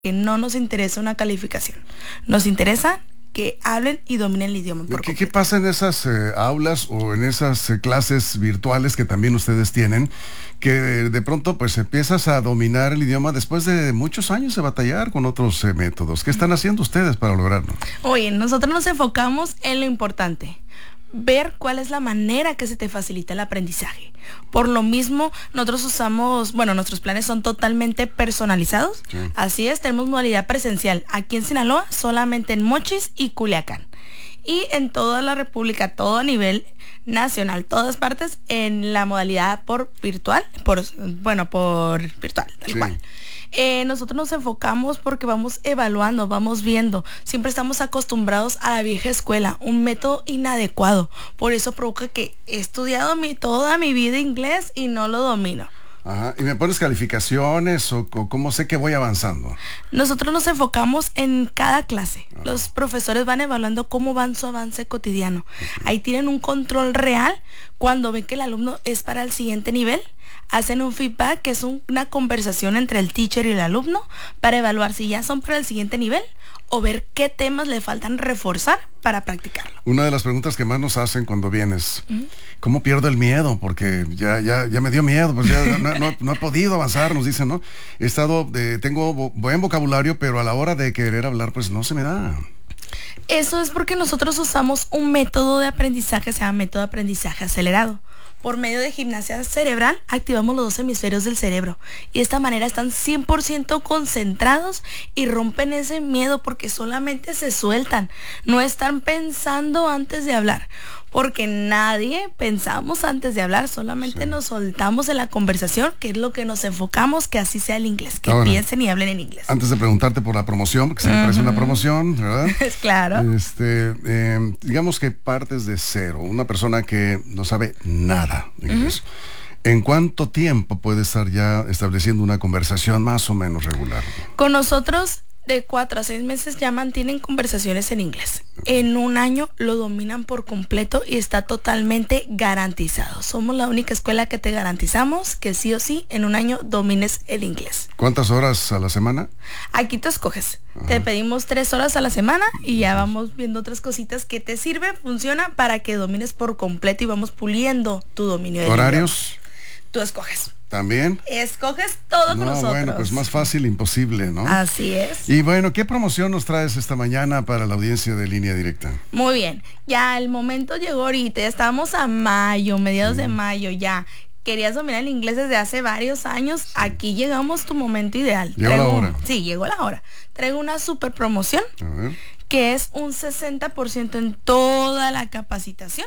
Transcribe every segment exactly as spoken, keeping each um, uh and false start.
que no nos interesa una calificación, nos interesa que hablen y dominen el idioma. Por ¿Qué, ¿Qué pasa en esas eh, aulas o en esas eh, clases virtuales que también ustedes tienen, que de pronto pues empiezas a dominar el idioma después de muchos años de batallar con otros eh, métodos? ¿Qué están haciendo ustedes para lograrlo? Oye, nosotros nos enfocamos en lo importante, ver cuál es la manera que se te facilita el aprendizaje. Por lo mismo, nosotros usamos, bueno, nuestros planes son totalmente personalizados. Sí. Así es, tenemos modalidad presencial aquí en Sinaloa, solamente en Mochis y Culiacán. Y en toda la República, todo a nivel nacional, todas partes, en la modalidad por virtual, por, bueno, por virtual, tal sí. cual. Eh, nosotros nos enfocamos porque vamos evaluando, vamos viendo. Siempre estamos acostumbrados a la vieja escuela, un método inadecuado. Por eso provoca que he estudiado mi, toda mi vida inglés y no lo domino. Ajá. ¿Y me pones calificaciones o, o cómo sé que voy avanzando? Nosotros nos enfocamos en cada clase. Ajá. Los profesores van evaluando cómo va su avance cotidiano. Ajá. Ahí tienen un control real. Cuando ven que el alumno es para el siguiente nivel, hacen un feedback, que es un, una conversación entre el teacher y el alumno para evaluar si ya son para el siguiente nivel o ver qué temas le faltan reforzar para practicarlo. Una de las preguntas que más nos hacen cuando vienes, uh-huh. ¿cómo pierdo el miedo? Porque ya, ya, ya me dio miedo, pues ya no, no, no he podido avanzar, nos dicen, ¿no? He estado, eh, tengo buen vocabulario, pero a la hora de querer hablar, pues no se me da. Eso es porque nosotros usamos un método de aprendizaje, se llama método de aprendizaje acelerado. Por medio de gimnasia cerebral, activamos los dos hemisferios del cerebro. Y de esta manera están cien por ciento concentrados y rompen ese miedo porque solamente se sueltan. No están pensando antes de hablar. Porque nadie pensamos antes de hablar, solamente sí. nos soltamos en la conversación, que es lo que nos enfocamos, que así sea el inglés, que Ahora, piensen y hablen en inglés. Antes de preguntarte por la promoción, porque se me uh-huh. parece una promoción, ¿verdad? Claro. Este, eh, digamos que partes de cero, una persona que no sabe nada de inglés. Uh-huh. ¿En cuánto tiempo puede estar ya estableciendo una conversación más o menos regular? Con nosotros, de cuatro a seis meses ya mantienen conversaciones en inglés. En un año lo dominan por completo y está totalmente garantizado. Somos la única escuela que te garantizamos que sí o sí en un año domines el inglés. ¿Cuántas horas a la semana? Aquí tú escoges. Ajá. Te pedimos tres horas a la semana y ya vamos viendo otras cositas que te sirve, funciona para que domines por completo y vamos puliendo tu dominio del ¿Horarios? idioma. Tú escoges. ¿También? Escoges todo con no, nosotros. Bueno, pues más fácil imposible, ¿no? Así es. Y bueno, ¿qué promoción nos traes esta mañana para la audiencia de Línea Directa? Muy bien, ya el momento llegó ahorita, ya estamos a mayo, mediados sí. de mayo ya. Querías dominar el inglés desde hace varios años, sí. aquí llegamos tu momento ideal. Llegó Traigo, la hora. Sí, llegó la hora. Traigo una super promoción, a ver. que es un sesenta por ciento en toda la capacitación,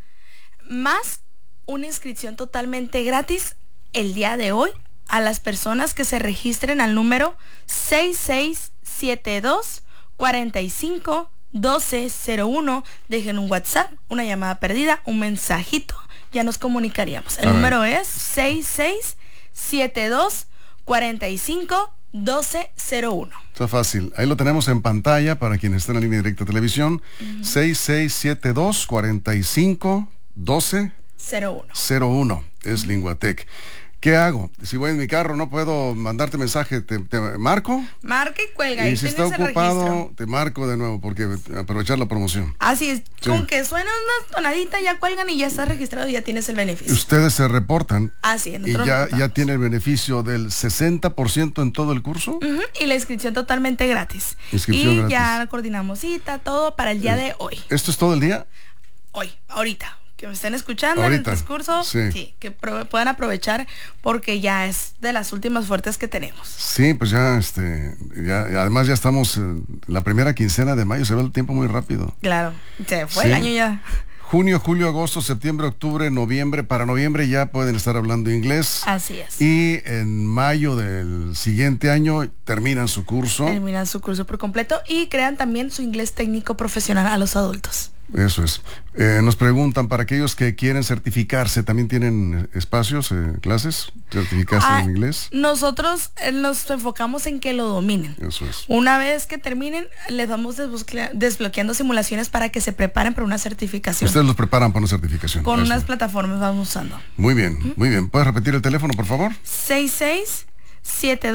más una inscripción totalmente gratis el día de hoy a las personas que se registren al número seis seis siete dos, cuatro cinco, uno dos cero uno. Dejen un WhatsApp, una llamada perdida, un mensajito, ya nos comunicaríamos. El a número ver. es seis seis siete dos, cuatro cinco, uno dos cero uno. Está fácil, ahí lo tenemos en pantalla para quienes están en la Línea Directa Televisión. uh-huh. seis seis siete dos, cuatro cinco, uno dos cero uno es uh-huh. Linguatec. ¿Qué hago? Si voy en mi carro no puedo mandarte mensaje, ¿te, te marco? Marca y cuelga. Y ahí si está ocupado, te marco de nuevo, porque aprovechar la promoción. Así es, sí. con que suena una tonadita, ya cuelgan y ya estás registrado y ya tienes el beneficio. Ustedes se reportan. Así es. Y ya, ya tiene el beneficio del sesenta por ciento en todo el curso. Uh-huh. Y la inscripción totalmente gratis. Inscripción y gratis. ya coordinamos cita, todo para el día eh, de hoy. ¿Esto es todo el día? Hoy, ahorita. Que me estén escuchando ahorita. en el discurso, sí, sí que pro- puedan aprovechar porque ya es de las últimas fuertes que tenemos. Sí, pues ya, este, ya, además ya estamos en la primera quincena de mayo, se va el tiempo muy rápido. Claro, se fue sí. el año ya. Junio, julio, agosto, septiembre, octubre, noviembre. Para noviembre ya pueden estar hablando inglés. Así es. Y en mayo del siguiente año terminan su curso. Terminan su curso por completo y crean también su inglés técnico profesional a los adultos. Eso es. Eh, nos preguntan, para aquellos que quieren certificarse, ¿también tienen espacios, eh, clases, certificarse ah, en inglés? Nosotros eh, nos enfocamos en que lo dominen. Eso es. Una vez que terminen, les vamos desbloquea- desbloqueando simulaciones para que se preparen para una certificación. Ustedes los preparan para una certificación. Con Eso. unas plataformas vamos usando. Muy bien, ¿Mm? muy bien. ¿Puedes repetir el teléfono, por favor? seis seis siete dos,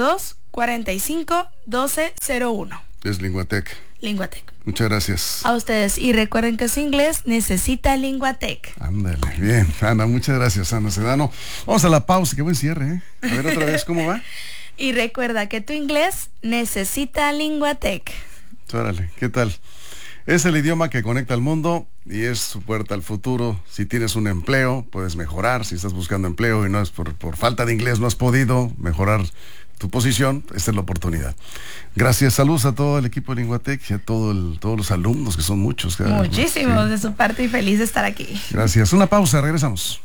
cuarenta y cinco, doce, cero uno. Es Linguatec. Linguatec. Muchas gracias. A ustedes. Y recuerden que su inglés necesita Linguatec. Ándale, bien. Ana, muchas gracias, Ana Sedano. Vamos a la pausa, qué buen cierre, ¿eh? A ver otra vez cómo va. Y recuerda que tu inglés necesita Linguatec. Órale, ¿qué tal? Es el idioma que conecta al mundo y es su puerta al futuro. Si tienes un empleo, puedes mejorar. Si estás buscando empleo y no es por, por falta de inglés, no has podido mejorar tu posición, esta es la oportunidad. Gracias, saludos a todo el equipo de Linguatec y a todo el, todos los alumnos, que son muchos. Cada, Muchísimos sí. de su parte y feliz de estar aquí. Gracias. Una pausa, regresamos.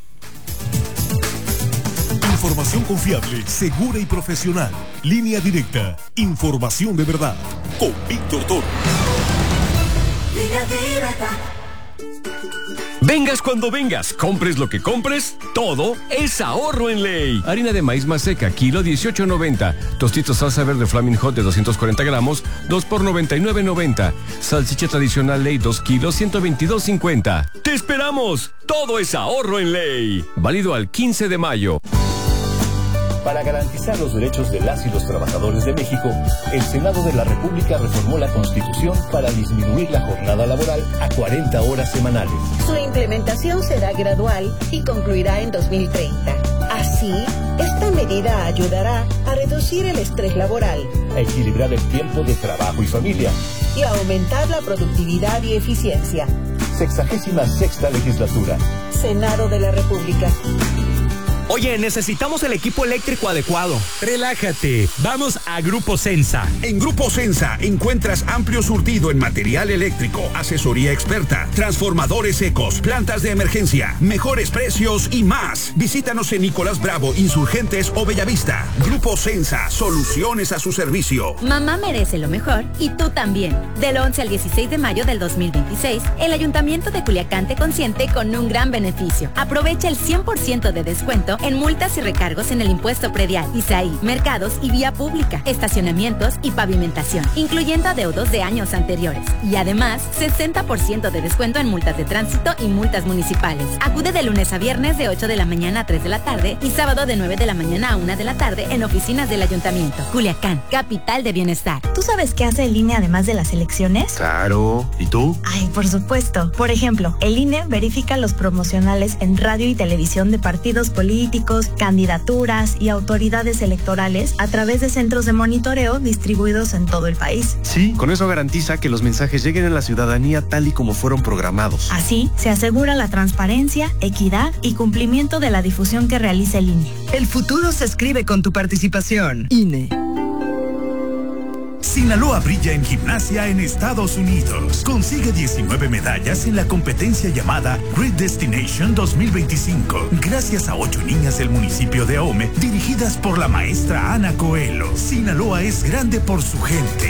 Información confiable, segura y profesional. Línea directa. Información de verdad. Con Víctor Toro. Línea directa. Vengas cuando vengas, compres lo que compres, todo es ahorro en Ley. Harina de maíz maseca, kilo dieciocho noventa. Tostitos salsa verde Flaming Hot de doscientos cuarenta gramos, dos por noventa y nueve noventa. Salchicha tradicional Ley, dos kilos, ciento veintidós cincuenta. ¡Te esperamos! Todo es ahorro en Ley. Válido al quince de mayo. Para garantizar los derechos de las y los trabajadores de México, el Senado de la República reformó la Constitución para disminuir la jornada laboral a cuarenta horas semanales. Su implementación será gradual y concluirá en dos mil treinta. Así, esta medida ayudará a reducir el estrés laboral, a equilibrar el tiempo de trabajo y familia y a aumentar la productividad y eficiencia. Sexagésima sexta legislatura. Senado de la República. Oye, necesitamos el equipo eléctrico adecuado. Relájate, vamos a Grupo Sensa. En Grupo Sensa encuentras amplio surtido en material eléctrico, asesoría experta, transformadores secos, plantas de emergencia, mejores precios y más. Visítanos en Nicolás Bravo, Insurgentes o Bellavista. Grupo Sensa, soluciones a su servicio. Mamá merece lo mejor y tú también. Del once al dieciséis de mayo del dos mil veintiséis, el Ayuntamiento de Culiacán te consiente con un gran beneficio. Aprovecha el cien por ciento de descuento en multas y recargos en el impuesto predial, I S A I, mercados y vía pública, estacionamientos y pavimentación, incluyendo adeudos de años anteriores. Y además, sesenta por ciento de descuento en multas de tránsito y multas municipales. Acude de lunes a viernes de ocho de la mañana a tres de la tarde y sábado de nueve de la mañana a una de la tarde en oficinas del Ayuntamiento. Culiacán, capital de bienestar. ¿Tú sabes qué hace el I N E además de las elecciones? Claro. ¿Y tú? Ay, por supuesto. Por ejemplo, el I N E verifica los promocionales en radio y televisión de partidos políticos, candidaturas y autoridades electorales a través de centros de monitoreo distribuidos en todo el país. Sí, con eso garantiza que los mensajes lleguen a la ciudadanía tal y como fueron programados. Así, se asegura la transparencia, equidad y cumplimiento de la difusión que realiza el I N E. El futuro se escribe con tu participación. I N E. Sinaloa brilla en gimnasia en Estados Unidos. Consigue diecinueve medallas en la competencia llamada Great Destination dos mil veinticinco, gracias a ocho niñas del municipio de Ahome, dirigidas por la maestra Ana Coelho. Sinaloa es grande por su gente.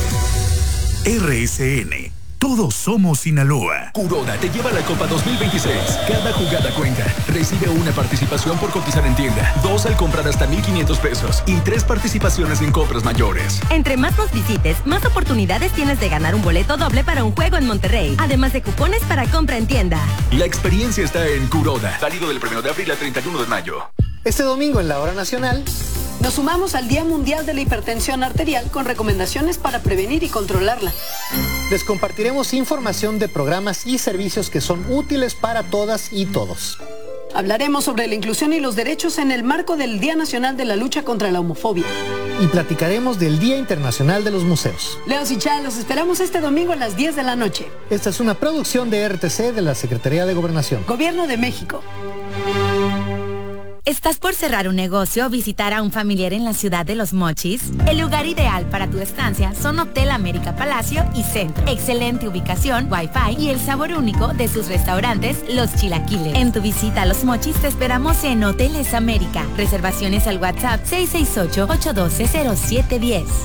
R S N. Todos somos Sinaloa. Kuroda te lleva a la Copa dos mil veintiséis. Cada jugada cuenta. Recibe una participación por cotizar en tienda, dos al comprar hasta mil quinientos pesos y tres participaciones en compras mayores. Entre más nos visites, más oportunidades tienes de ganar un boleto doble para un juego en Monterrey, además de cupones para compra en tienda. La experiencia está en Kuroda. Válido del primero de abril al treinta y uno de mayo. Este domingo en la Hora Nacional nos sumamos al Día Mundial de la Hipertensión Arterial con recomendaciones para prevenir y controlarla. Les compartiremos información de programas y servicios que son útiles para todas y todos. Hablaremos sobre la inclusión y los derechos en el marco del Día Nacional de la Lucha contra la Homofobia. Y platicaremos del Día Internacional de los Museos. Leos y Chá, los esperamos este domingo a las diez de la noche. Esta es una producción de R T C de la Secretaría de Gobernación. Gobierno de México. ¿Estás por cerrar un negocio o visitar a un familiar en la ciudad de Los Mochis? El lugar ideal para tu estancia son Hotel América Palacio y Centro. Excelente ubicación, wifi y el sabor único de sus restaurantes, Los Chilaquiles. En tu visita a Los Mochis te esperamos en Hoteles América. Reservaciones al WhatsApp seis seis ocho, ocho uno dos, cero siete uno cero.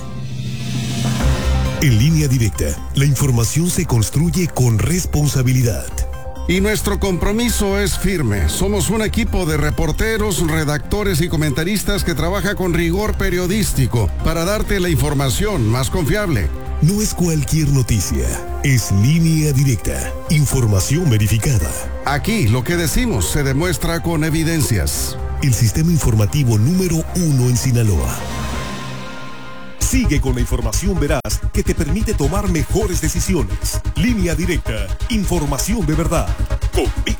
En Línea Directa, la información se construye con responsabilidad. Y nuestro compromiso es firme. Somos un equipo de reporteros, redactores y comentaristas que trabaja con rigor periodístico para darte la información más confiable. No es cualquier noticia, es Línea Directa, información verificada. Aquí lo que decimos se demuestra con evidencias. El sistema informativo número uno en Sinaloa. Sigue con la información veraz que te permite tomar mejores decisiones. Línea Directa, información de verdad. Con Víctor